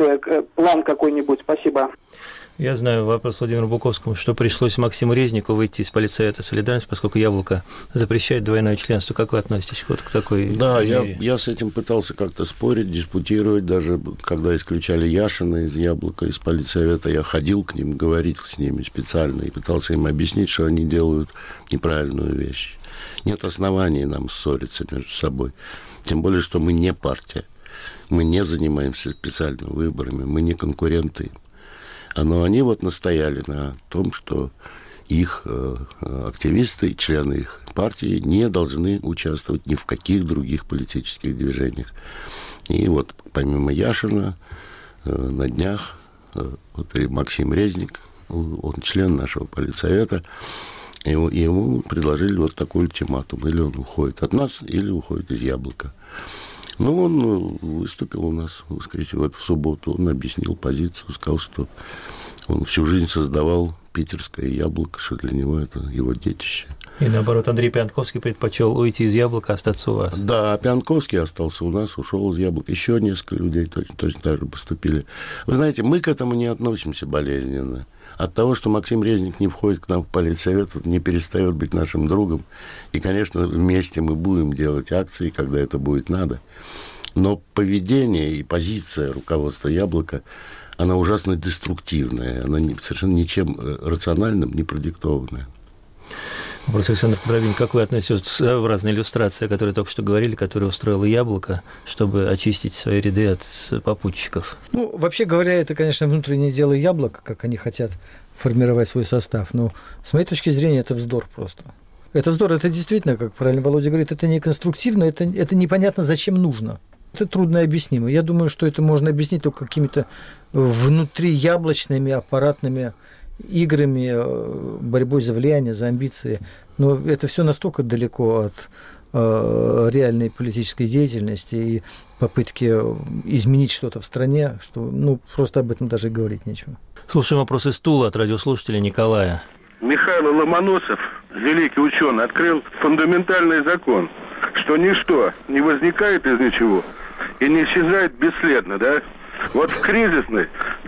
план какой-нибудь? Спасибо. Я знаю вопрос Владимиру Буковскому, что пришлось Максиму Резнику выйти из Политсовета «Солидарность», поскольку «Яблоко» запрещает двойное членство. Как вы относитесь вот к такой мере? Я с этим пытался как-то спорить, диспутировать. Даже когда исключали Яшина из «Яблока», из Политсовета, я ходил к ним, говорил с ними специально и пытался им объяснить, что они делают неправильную вещь. Нет оснований нам ссориться между собой. Тем более, что мы не партия. Мы не занимаемся специально выборами, мы не конкуренты. Но они вот настояли на том, что их активисты, члены их партии не должны участвовать ни в каких других политических движениях. И вот помимо Яшина на днях вот и Максим Резник, он член нашего Политсовета, ему предложили вот такой ультиматум. Или он уходит от нас, или уходит из «Яблока». Ну, он выступил у нас в воскресенье, в субботу, он объяснил позицию, сказал, что он всю жизнь создавал питерское «Яблоко», что для него это его детище. И наоборот, Андрей Пиантковский предпочел уйти из «Яблока», остаться у вас. Да, Пиантковский остался у нас, ушел из «Яблока». Еще несколько людей точно так же поступили. Вы знаете, мы к этому не относимся болезненно. От того, что Максим Резник не входит к нам в Политсовет, он не перестает быть нашим другом. И, конечно, вместе мы будем делать акции, когда это будет надо. Но поведение и позиция руководства «Яблока», она ужасно деструктивная, она совершенно ничем рациональным не продиктованная. Вопрос, Александр Подробин, как вы относитесь к своеобразной иллюстрации, о которой только что говорили, которую устроило «Яблоко», чтобы очистить свои ряды от попутчиков? Ну, вообще говоря, это, конечно, внутреннее дело «Яблока», как они хотят формировать свой состав. Но, с моей точки зрения, это вздор просто. Это вздор, это действительно, как правильно Володя говорит, это не конструктивно, это непонятно, зачем нужно. Это трудно объяснимо. Я думаю, что это можно объяснить только какими-то внутрияблочными аппаратными играми, борьбой за влияние, за амбиции. Но это все настолько далеко от реальной политической деятельности и попытки изменить что-то в стране, что просто об этом даже говорить нечего. Слушаем вопрос из Тула от радиослушателя Николая. Михаил Ломоносов, великий ученый, открыл фундаментальный закон, что ничто не возникает из ничего и не исчезает бесследно, да? Вот в кризисный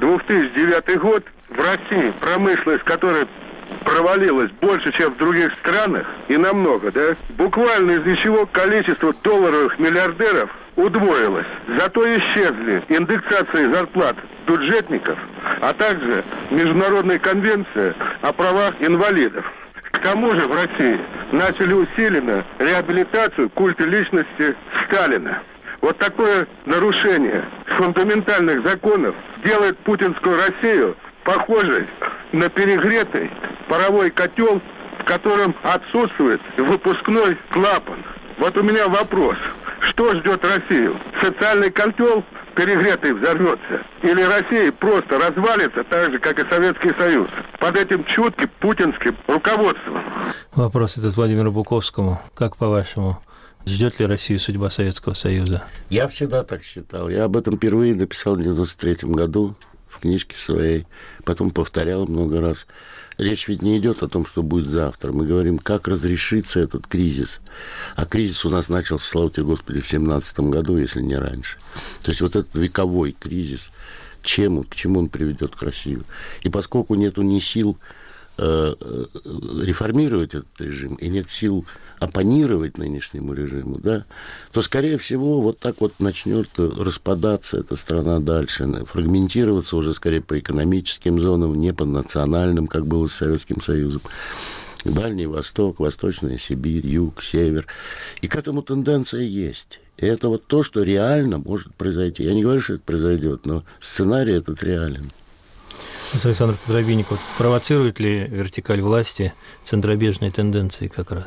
2009 год в России промышленность, которая провалилась больше, чем в других странах, и намного, да? Буквально из ничего количество долларовых миллиардеров удвоилось. Зато исчезли индексации зарплат бюджетников, а также Международная конвенция о правах инвалидов. К тому же в России начали усиленно реабилитацию культа личности Сталина. Вот такое нарушение фундаментальных законов делает путинскую Россию похожей на перегретый паровой котел, в котором отсутствует выпускной клапан. Вот у меня вопрос. Что ждет Россию? Социальный котел перегретый взорвется? Или Россия просто развалится так же, как и Советский Союз? Под этим чутким путинским руководством. Вопрос этот Владимиру Буковскому. Как по-вашему, ждет ли Россию судьба Советского Союза? Я всегда так считал. Я об этом впервые написал в 1993 году в книжке своей. Потом повторял много раз. Речь ведь не идет о том, что будет завтра. Мы говорим, как разрешится этот кризис. А кризис у нас начался, слава тебе, Господи, в 2017 году, если не раньше. То есть вот этот вековой кризис, к чему он приведет к России? И поскольку нету ни сил реформировать этот режим, и нет сил оппонировать нынешнему режиму, да, то, скорее всего, вот так вот начнет распадаться эта страна дальше, фрагментироваться уже скорее по экономическим зонам, не по национальным, как было с Советским Союзом. Дальний Восток, Восточная Сибирь, Юг, Север. И к этому тенденция есть. И это вот то, что реально может произойти. Я не говорю, что это произойдет, но сценарий этот реален. Александр Подробинник, провоцирует ли вертикаль власти центробежные тенденции как раз?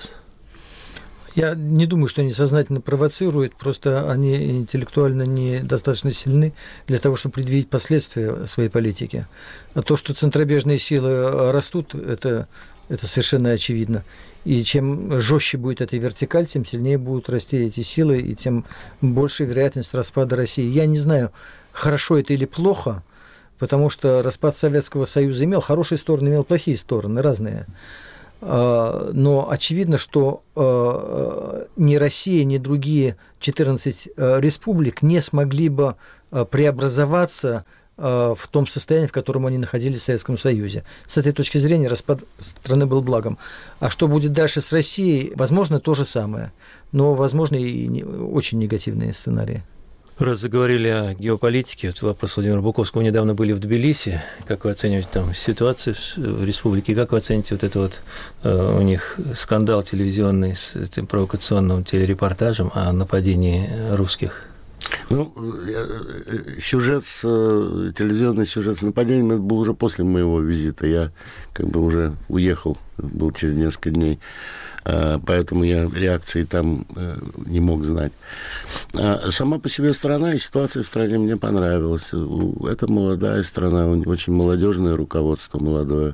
Я не думаю, что они сознательно провоцируют, просто они интеллектуально недостаточно сильны для того, чтобы предвидеть последствия своей политики. А то, что центробежные силы растут, это совершенно очевидно. И чем жестче будет эта вертикаль, тем сильнее будут расти эти силы, и тем больше вероятность распада России. Я не знаю, хорошо это или плохо, потому что распад Советского Союза имел хорошие стороны, имел плохие стороны, разные. Но очевидно, что ни Россия, ни другие 14 республик не смогли бы преобразоваться в том состоянии, в котором они находились в Советском Союзе. С этой точки зрения распад страны был благом. А что будет дальше с Россией? Возможно, то же самое, но, возможно, и очень негативные сценарии. Раз заговорили о геополитике, вот вопрос Владимира Буковского. Мы недавно были в Тбилиси. Как вы оцениваете там ситуацию в республике? Как вы оцените вот это вот у них скандал телевизионный с этим провокационным телерепортажем о нападении русских? Ну, телевизионный сюжет с нападением, это был уже после моего визита. Я как бы уже уехал, был через несколько дней. Поэтому я реакции там не мог знать. Сама по себе страна и ситуация в стране мне понравилась. Это молодая страна, очень молодежное руководство, молодое.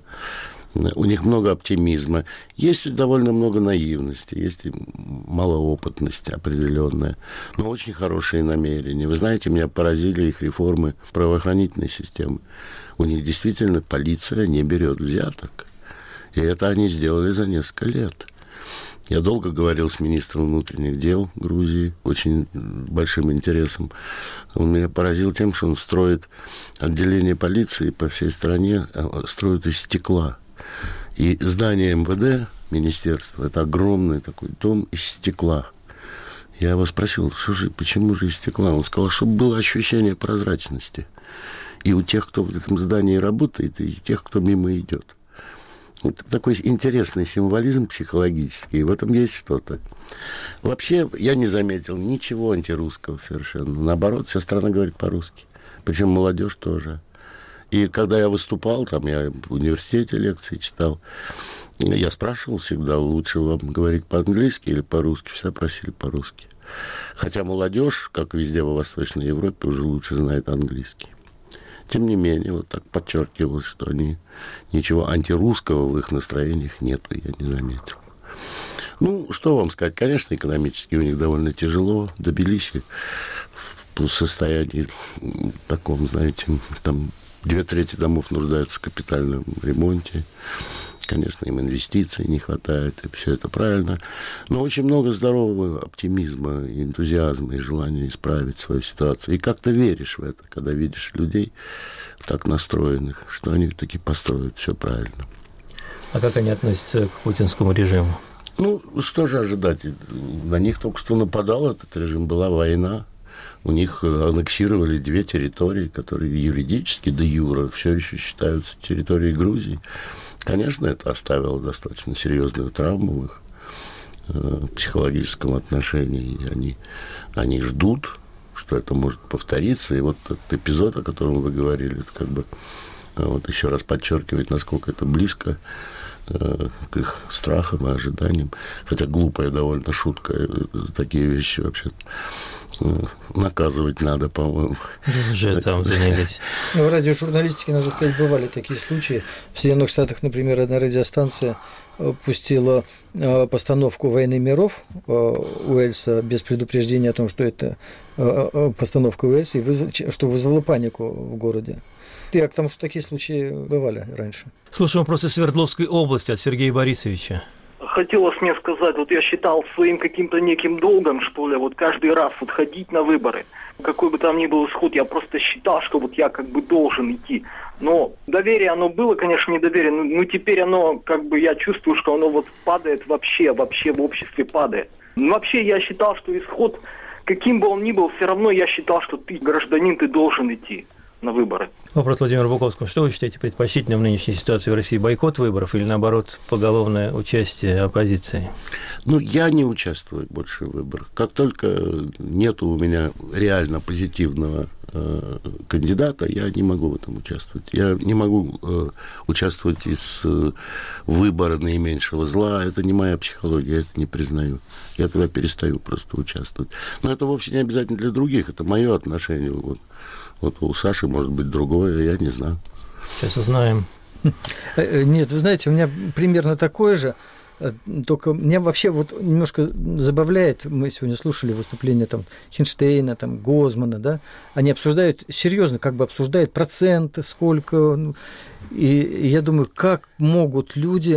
У них много оптимизма. Есть довольно много наивности, есть и малоопытность определенная, но очень хорошие намерения. Вы знаете, меня поразили их реформы правоохранительной системы. У них действительно полиция не берет взяток. И это они сделали за несколько лет. Я долго говорил с министром внутренних дел Грузии, очень большим интересом. Он меня поразил тем, что он строит отделение полиции по всей стране, строит из стекла. И здание МВД, министерства, это огромный такой дом из стекла. Я его спросил, почему же из стекла? Он сказал, чтобы было ощущение прозрачности. И у тех, кто в этом здании работает, и тех, кто мимо идет. Вот такой интересный символизм психологический, и в этом есть что-то. Вообще, я не заметил ничего антирусского совершенно. Наоборот, вся страна говорит по-русски. Причем молодежь тоже. И когда я выступал, там я в университете лекции читал, я спрашивал всегда, лучше вам говорить по-английски или по-русски. Все просили по-русски. Хотя молодежь, как везде во Восточной Европе, уже лучше знает английский. Тем не менее, вот так подчеркивалось, что ничего антирусского в их настроениях нету, я не заметил. Ну, что вам сказать? Конечно, экономически у них довольно тяжело. Тбилиси в состоянии таком, знаете, там 2/3 домов нуждаются в капитальном ремонте. Конечно, им инвестиций не хватает, и все это правильно. Но очень много здорового оптимизма, и энтузиазма, и желания исправить свою ситуацию. И как-то веришь в это, когда видишь людей так настроенных, что они таки построят все правильно. А как они относятся к путинскому режиму? Ну, что же ожидать? На них только что нападал этот режим, была война. У них аннексировали 2 территории, которые юридически, де юре, все еще считаются территорией Грузии. Конечно, это оставило достаточно серьезную травму в их психологическом отношении. И они ждут, что это может повториться. И вот этот эпизод, о котором вы говорили, это как бы вот еще раз подчеркивает, насколько это близко к их страхам и ожиданиям. Хотя глупая довольно шутка. Такие вещи вообще наказывать надо, по-моему. Уже там занялись. В радиожурналистике, надо сказать, бывали такие случаи. В Соединенных Штатах, например, одна радиостанция пустила постановку «Войны миров» Уэльса без предупреждения о том, что это постановка Уэльса, и что вызвало панику в городе. Я к тому, что такие случаи бывали раньше. Слушаем вопросы Свердловской области от Сергея Борисовича. Хотелось мне сказать, вот я считал своим каким-то неким долгом, что ли, вот каждый раз вот ходить на выборы. Какой бы там ни был исход, я просто считал, что вот я как бы должен идти. Но доверие, оно было, конечно, недоверие, но теперь оно, как бы, я чувствую, что оно вот падает вообще в обществе падает. Но вообще я считал, что исход, каким бы он ни был, все равно я считал, что ты, гражданин, ты должен идти на выборы. Вопрос Владимиру Буковскому. Что вы считаете предпочтительным в нынешней ситуации в России? Бойкот выборов или, наоборот, поголовное участие оппозиции? Ну, я не участвую больше в выборах. Как только нету у меня реально позитивного кандидата, я не могу в этом участвовать. Я не могу участвовать из выбора наименьшего зла. Это не моя психология, я это не признаю. Я тогда перестаю просто участвовать. Но это вовсе не обязательно для других. Это мое отношение. Вот у Саши может быть другое, я не знаю. Сейчас узнаем. Нет, вы знаете, у меня примерно такое же, только меня вообще вот немножко забавляет, мы сегодня слушали выступления там Хинштейна, там Гозмана, да, они обсуждают, серьезно, как бы обсуждают проценты, сколько, и я думаю, как могут люди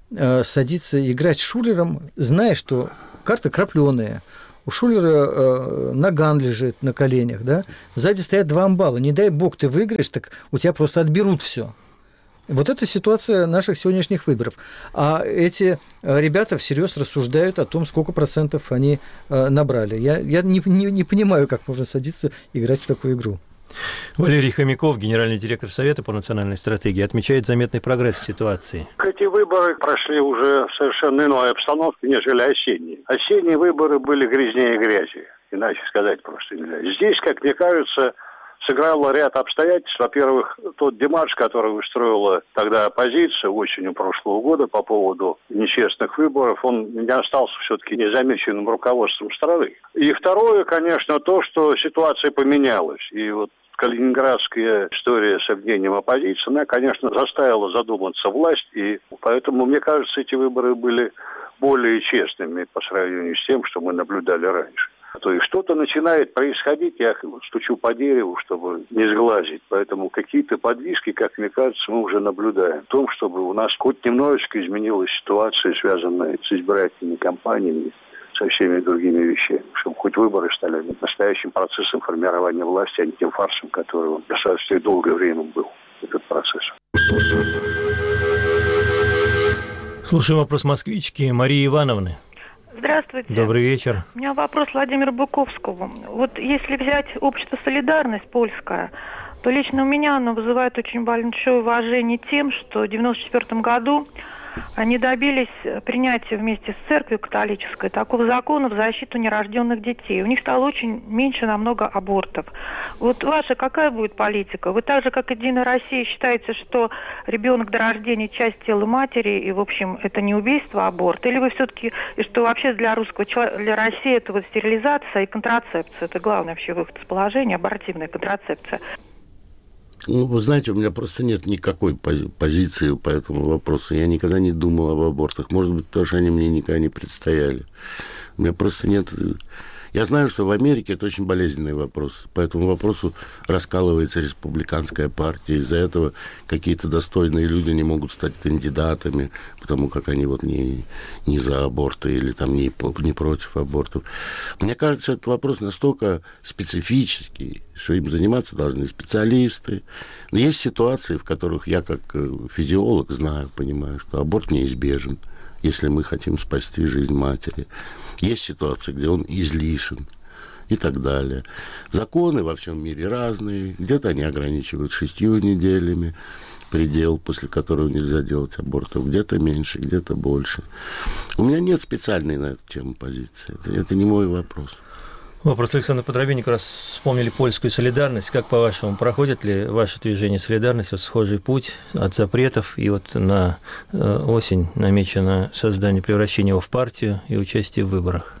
садиться и играть с Шулером, зная, что карта крапленая. У Шулера наган лежит на коленях, да? Сзади стоят 2 амбала. Не дай бог ты выиграешь, так у тебя просто отберут все. Вот это ситуация наших сегодняшних выборов. А эти ребята всерьез рассуждают о том, сколько процентов они набрали. Я не понимаю, как можно садиться и играть в такую игру. Валерий Хомяков, генеральный директор Совета по национальной стратегии, отмечает заметный прогресс в ситуации. Эти выборы прошли уже в совершенно иной обстановке, нежели осенние. Осенние выборы были грязнее грязи, иначе сказать просто нельзя. Здесь, как мне кажется, сыграло ряд обстоятельств. Во-первых, тот демарш, который устроила тогда оппозиция осенью прошлого года по поводу нечестных выборов, он не остался все-таки незамеченным руководством страны. И второе, конечно, то, что ситуация поменялась. И вот калининградская история с обвинением оппозиции, она, конечно, заставила задуматься власть, и поэтому, мне кажется, эти выборы были более честными по сравнению с тем, что мы наблюдали раньше. То есть что-то начинает происходить, я стучу по дереву, чтобы не сглазить. Поэтому какие-то подвижки, как мне кажется, мы уже наблюдаем. В том, чтобы у нас хоть немножечко изменилась ситуация, связанная с избирательными кампаниями, со всеми другими вещами. Чтобы хоть выборы стали настоящим процессом формирования власти, а не тем фарсом, который достаточно долгое время был, этот процесс. Слушаем вопрос москвички Марии Ивановны. Здравствуйте. Добрый вечер. У меня вопрос Владимиру Буковскому. Вот если взять общество «Солидарность» польское, то лично у меня оно вызывает очень большое уважение тем, что в 1994 году они добились принятия вместе с церковью католической такого закона в защиту нерожденных детей. У них стало очень меньше намного абортов. Вот ваша какая будет политика? Вы так же, как «Единая Россия», считаете, что ребенок до рождения часть тела матери, и, в общем, это не убийство, а аборт? Или вы все-таки, и что вообще для русского человека, для России это вот стерилизация и контрацепция? Это главный вообще выход из положения, абортивная контрацепция. Ну, вы знаете, у меня просто нет никакой позиции по этому вопросу. Я никогда не думал об абортах. Может быть, потому что они мне никогда не предстояли. У меня просто нет... Я знаю, что в Америке это очень болезненный вопрос. По этому вопросу раскалывается республиканская партия. Из-за этого какие-то достойные люди не могут стать кандидатами, потому как они вот не за аборты или там не против абортов. Мне кажется, этот вопрос настолько специфический, что им заниматься должны специалисты. Но есть ситуации, в которых я как физиолог знаю, понимаю, что аборт неизбежен, если мы хотим спасти жизнь матери. Есть ситуации, где он излишен и так далее. Законы во всем мире разные. Где-то они ограничивают 6 неделями, предел, после которого нельзя делать абортов. Где-то меньше, где-то больше. У меня нет специальной на эту тему позиции. Это не мой вопрос. Вопрос Александра Подробинник. Раз вспомнили польскую солидарность, как по-вашему, проходит ли ваше движение солидарности вот схожий путь от запретов, и вот на осень намечено создание, превращение его в партию и участие в выборах?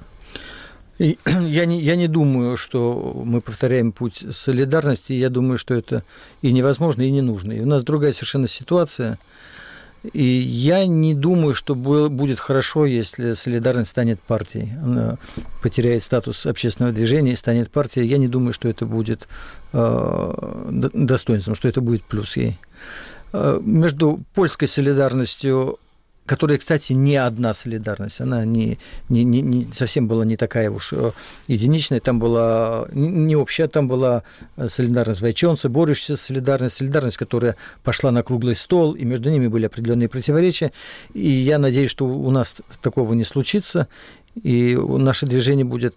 Я не думаю, что мы повторяем путь солидарности, я думаю, что это и невозможно, и не нужно. И у нас другая совершенно ситуация. И я не думаю, что будет хорошо, если солидарность станет партией. Она потеряет статус общественного движения и станет партией. Я не думаю, что это будет достоинством, что это будет плюс ей. Между польской солидарностью, которая, кстати, не одна солидарность, она не совсем была не такая уж единичная, там была не общая, там была солидарность вайчонца, борющаяся солидарность, которая пошла на круглый стол, и между ними были определенные противоречия, и я надеюсь, что у нас такого не случится, и наше движение будет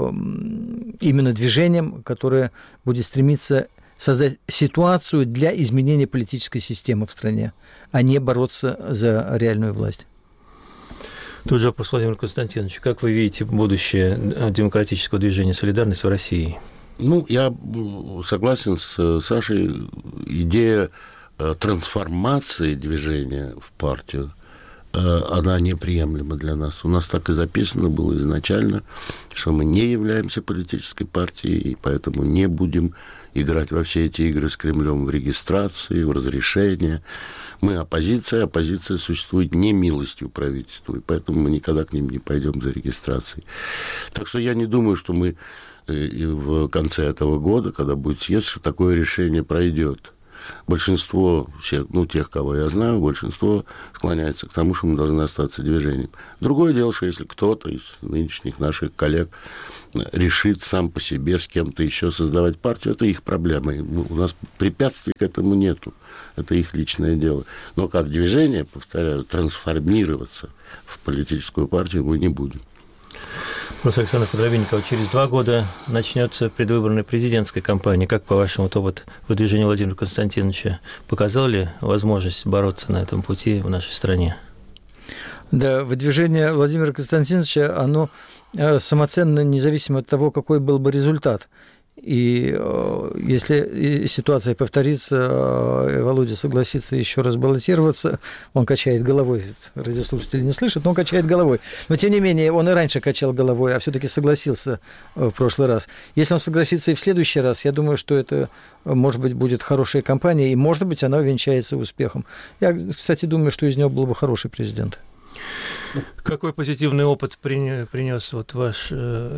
именно движением, которое будет стремиться создать ситуацию для изменения политической системы в стране, а не бороться за реальную власть. Тут же вопрос, Владимир Константинович, как вы видите будущее демократического движения «Солидарность» в России? Ну, я согласен с Сашей. Идея трансформации движения в партию, она неприемлема для нас. У нас так и записано было изначально, что мы не являемся политической партией, и поэтому не будем играть во все эти игры с Кремлем в регистрации, в разрешении. Мы оппозиция, оппозиция существует не милостью правительству, и поэтому мы никогда к ним не пойдем за регистрацией. Так что я не думаю, что мы в конце этого года, когда будет съезд, что такое решение пройдет. большинство всех, тех, кого я знаю, большинство склоняется к тому, что мы должны остаться движением. Другое дело, что если кто-то из нынешних наших коллег решит сам по себе с кем-то еще создавать партию, это их проблема. У нас препятствий к этому нету. Это их личное дело. Но как движение, повторяю, трансформироваться в политическую партию мы не будем. Вопрос Александра Подробинникова. Через 2 года начнется предвыборная президентская кампания. Как, по-вашему, опыт выдвижения Владимира Константиновича показал ли возможность бороться на этом пути в нашей стране? Да, выдвижение Владимира Константиновича, оно самоценно, независимо от того, какой был бы результат. И если ситуация повторится, Володя согласится еще раз баллотироваться, он качает головой, радиослушатели не слышат, но он качает головой. Но, тем не менее, он и раньше качал головой, а все-таки согласился в прошлый раз. Если он согласится и в следующий раз, я думаю, что это, может быть, будет хорошая кампания, и, может быть, она увенчается успехом. Я, кстати, думаю, что из него был бы хороший президент. Какой позитивный опыт принес вот ваш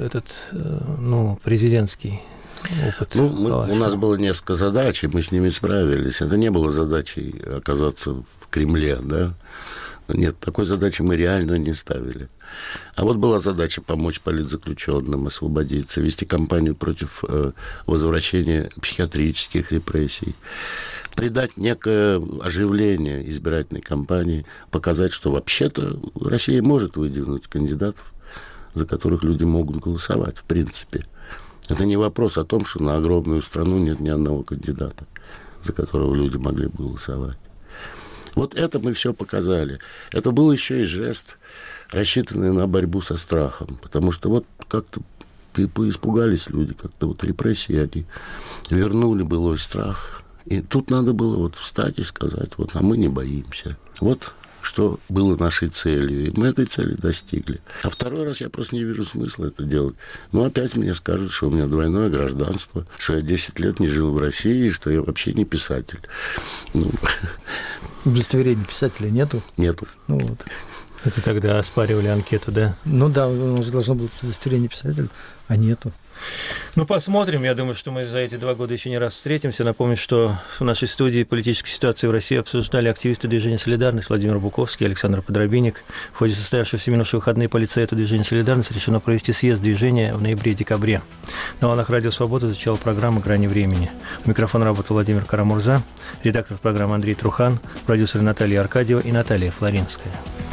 президентский опыт? У нас было несколько задач, и мы с ними справились. Это не было задачей оказаться в Кремле, да? Нет, такой задачи мы реально не ставили. А вот была задача помочь политзаключенным освободиться, вести кампанию против возвращения психиатрических репрессий, придать некое оживление избирательной кампании, показать, что вообще-то Россия может выдвинуть кандидатов, за которых люди могут голосовать, в принципе. Это не вопрос о том, что на огромную страну нет ни одного кандидата, за которого люди могли бы голосовать. Вот это мы все показали. Это был еще и жест, рассчитанный на борьбу со страхом, потому что вот как-то испугались люди, как-то вот репрессии, они вернули былой страх. И тут надо было вот встать и сказать, вот, а мы не боимся. Вот что было нашей целью. И мы этой цели достигли. А второй раз я просто не вижу смысла это делать. Опять мне скажут, что у меня двойное гражданство, что я 10 лет не жил в России, что я вообще не писатель. Удостоверения писателя нету? Нету. Вот. Это тогда оспаривали анкету, да? Да, у же должно быть удостоверение писателя, а нету. Посмотрим. Я думаю, что мы за эти 2 года еще не раз встретимся. Напомню, что в нашей студии политическую ситуацию в России обсуждали активисты движения «Солидарность» Владимир Буковский и Александр Подробинник. В ходе состоявшегося в минувшие выходные по инициативе движения «Солидарность» решено провести съезд движения в ноябре-декабре. На волнах Радио Свобода звучала программа «Грани времени». У микрофона работал Владимир Карамурза, редактор программы Андрей Трухан, продюсеры Наталья Аркадьева и Наталья Флоринская.